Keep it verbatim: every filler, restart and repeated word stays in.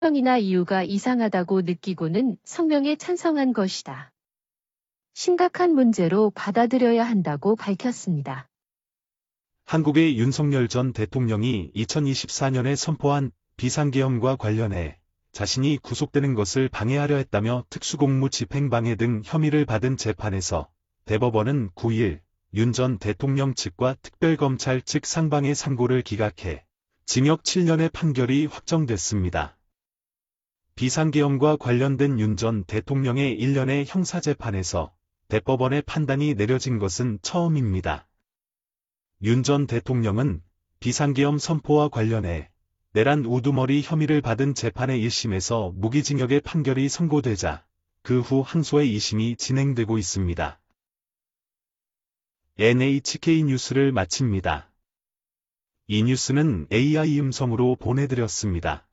성명이나 이유가 이상하다고 느끼고는 성명에 찬성한 것이다. 심각한 문제로 받아들여야 한다고 밝혔습니다. 한국의 윤석열 전 대통령이 이천이십사 년에 선포한 비상계엄과 관련해 자신이 구속되는 것을 방해하려 했다며 특수공무 집행방해 등 혐의를 받은 재판에서 대법원은 구 일 윤 전 대통령 측과 특별검찰 측 상방의 상고를 기각해 징역 칠 년의 판결이 확정됐습니다. 비상계엄과 관련된 윤 전 대통령의 일 년의 형사재판에서 대법원의 판단이 내려진 것은 처음입니다. 윤 전 대통령은 비상계엄 선포와 관련해 내란 우두머리 혐의를 받은 재판의 일 심에서 무기징역의 판결이 선고되자 그 후 항소의 이 심이 진행되고 있습니다. 엔에이치케이 뉴스를 마칩니다. 이 뉴스는 에이아이 음성으로 보내드렸습니다.